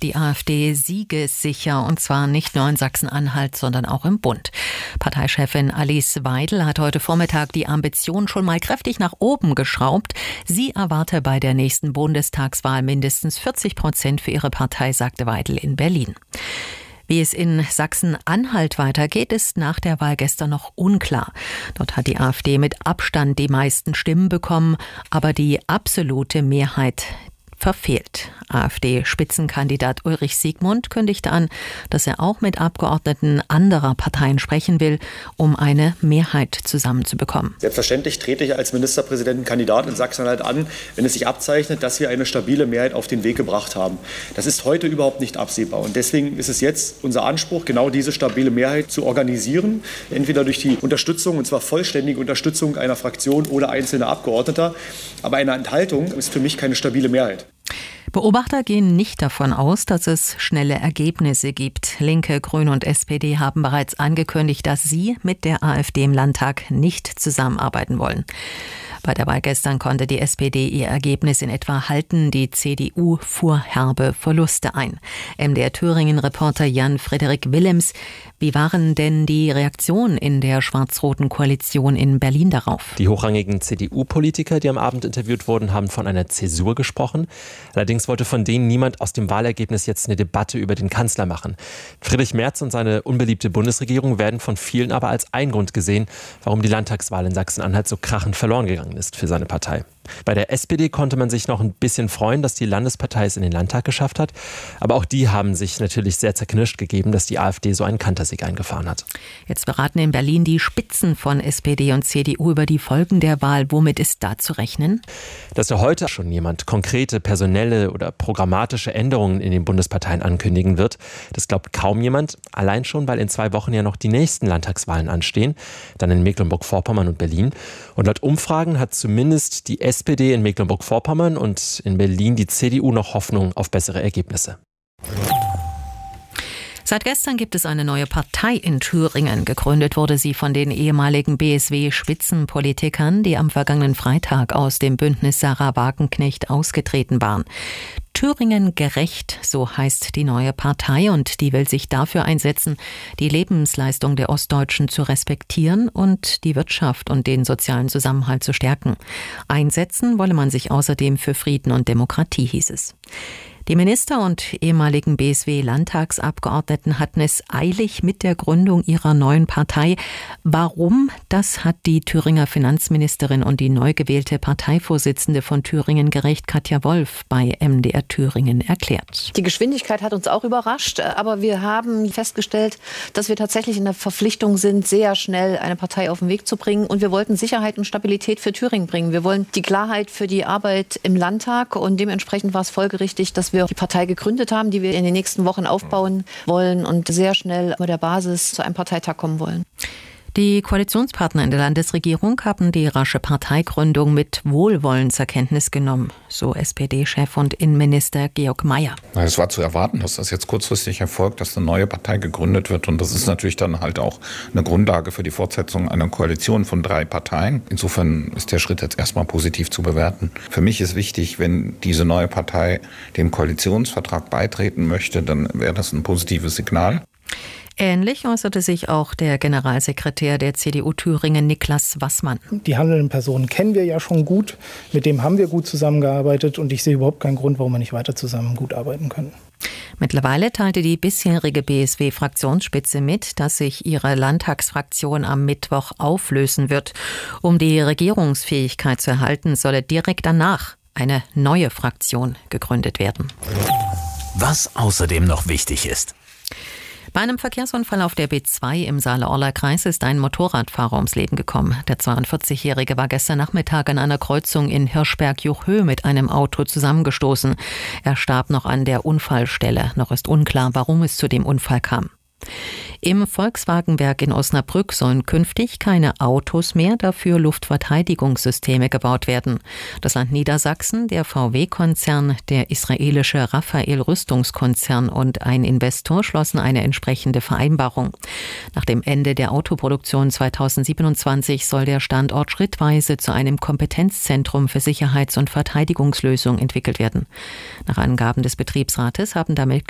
die AfD siegessicher, und zwar nicht nur in Sachsen-Anhalt, sondern auch im Bund. Parteichefin Alice Weidel hat heute Vormittag die Ambition schon mal kräftig nach oben geschraubt. Sie erwarte bei der nächsten Bundestagswahl mindestens 40% für ihre Partei, sagte Weidel in Berlin. Wie es in Sachsen-Anhalt weitergeht, ist nach der Wahl gestern noch unklar. Dort hat die AfD mit Abstand die meisten Stimmen bekommen, aber die absolute Mehrheit verfehlt. AfD-Spitzenkandidat Ulrich Siegmund kündigte an, dass er auch mit Abgeordneten anderer Parteien sprechen will, um eine Mehrheit zusammenzubekommen. Selbstverständlich trete ich als Ministerpräsidentenkandidat in Sachsen-Anhalt an, wenn es sich abzeichnet, dass wir eine stabile Mehrheit auf den Weg gebracht haben. Das ist heute überhaupt nicht absehbar. Und deswegen ist es jetzt unser Anspruch, genau diese stabile Mehrheit zu organisieren. Entweder durch die Unterstützung, und zwar vollständige Unterstützung einer Fraktion oder einzelner Abgeordneter. Aber eine Enthaltung ist für mich keine stabile Mehrheit. Beobachter gehen nicht davon aus, dass es schnelle Ergebnisse gibt. Linke, Grüne und SPD haben bereits angekündigt, dass sie mit der AfD im Landtag nicht zusammenarbeiten wollen. Bei der Wahl gestern konnte die SPD ihr Ergebnis in etwa halten. Die CDU fuhr herbe Verluste ein. MDR Thüringen-Reporter Jan-Frederik Willems, wie waren denn die Reaktionen in der schwarz-roten Koalition in Berlin darauf? Die hochrangigen CDU-Politiker, die am Abend interviewt wurden, haben von einer Zäsur gesprochen. Allerdings wollte von denen niemand aus dem Wahlergebnis jetzt eine Debatte über den Kanzler machen. Friedrich Merz und seine unbeliebte Bundesregierung werden von vielen aber als ein Grund gesehen, warum die Landtagswahl in Sachsen-Anhalt so krachend verloren gegangen ist für seine Partei. Bei der SPD konnte man sich noch ein bisschen freuen, dass die Landespartei es in den Landtag geschafft hat. Aber auch die haben sich natürlich sehr zerknirscht gegeben, dass die AfD so einen Kantersieg eingefahren hat. Jetzt beraten in Berlin die Spitzen von SPD und CDU über die Folgen der Wahl. Womit ist da zu rechnen? Dass da heute schon jemand konkrete personelle oder programmatische Änderungen in den Bundesparteien ankündigen wird, das glaubt kaum jemand. Allein schon, weil in 2 Wochen ja noch die nächsten Landtagswahlen anstehen. Dann in Mecklenburg-Vorpommern und Berlin. Und laut Umfragen hat zumindest die SPD in Mecklenburg-Vorpommern und in Berlin die CDU noch Hoffnung auf bessere Ergebnisse. Seit gestern gibt es eine neue Partei in Thüringen. Gegründet wurde sie von den ehemaligen BSW-Spitzenpolitikern, die am vergangenen Freitag aus dem Bündnis Sarah Wagenknecht ausgetreten waren. Thüringen gerecht, so heißt die neue Partei, und die will sich dafür einsetzen, die Lebensleistung der Ostdeutschen zu respektieren und die Wirtschaft und den sozialen Zusammenhalt zu stärken. Einsetzen wolle man sich außerdem für Frieden und Demokratie, hieß es. Die Minister und ehemaligen BSW-Landtagsabgeordneten hatten es eilig mit der Gründung ihrer neuen Partei. Warum? Das hat die Thüringer Finanzministerin und die neu gewählte Parteivorsitzende von Thüringen gerecht, Katja Wolf, bei MDR Thüringen erklärt. Die Geschwindigkeit hat uns auch überrascht, aber wir haben festgestellt, dass wir tatsächlich in der Verpflichtung sind, sehr schnell eine Partei auf den Weg zu bringen. Und wir wollten Sicherheit und Stabilität für Thüringen bringen. Wir wollen die Klarheit für die Arbeit im Landtag, und dementsprechend war es folgerichtig, dass wir die Partei gegründet haben, die wir in den nächsten Wochen aufbauen wollen und sehr schnell mit der Basis zu einem Parteitag kommen wollen. Die Koalitionspartner in der Landesregierung haben die rasche Parteigründung mit Wohlwollen zur Kenntnis genommen, so SPD-Chef und Innenminister Georg Mayer. Es war zu erwarten, dass das jetzt kurzfristig erfolgt, dass eine neue Partei gegründet wird, und das ist natürlich dann halt auch eine Grundlage für die Fortsetzung einer Koalition von 3 Parteien. Insofern ist der Schritt jetzt erstmal positiv zu bewerten. Für mich ist wichtig, wenn diese neue Partei dem Koalitionsvertrag beitreten möchte, dann wäre das ein positives Signal. Ähnlich äußerte sich auch der Generalsekretär der CDU Thüringen, Niklas Wassmann. Die handelnden Personen kennen wir ja schon gut, mit dem haben wir gut zusammengearbeitet, und ich sehe überhaupt keinen Grund, warum wir nicht weiter zusammen gut arbeiten können. Mittlerweile teilte die bisherige BSW-Fraktionsspitze mit, dass sich ihre Landtagsfraktion am Mittwoch auflösen wird. Um die Regierungsfähigkeit zu erhalten, solle direkt danach eine neue Fraktion gegründet werden. Was außerdem noch wichtig ist. Bei einem Verkehrsunfall auf der B2 im Saale-Orla-Kreis ist ein Motorradfahrer ums Leben gekommen. Der 42-Jährige war gestern Nachmittag an einer Kreuzung in Hirschberg-Juchhöhe mit einem Auto zusammengestoßen. Er starb noch an der Unfallstelle. Noch ist unklar, warum es zu dem Unfall kam. Im Volkswagenwerk in Osnabrück sollen künftig keine Autos mehr, dafür Luftverteidigungssysteme gebaut werden. Das Land Niedersachsen, der VW-Konzern, der israelische Rafael-Rüstungskonzern und ein Investor schlossen eine entsprechende Vereinbarung. Nach dem Ende der Autoproduktion 2027 soll der Standort schrittweise zu einem Kompetenzzentrum für Sicherheits- und Verteidigungslösungen entwickelt werden. Nach Angaben des Betriebsrates haben damit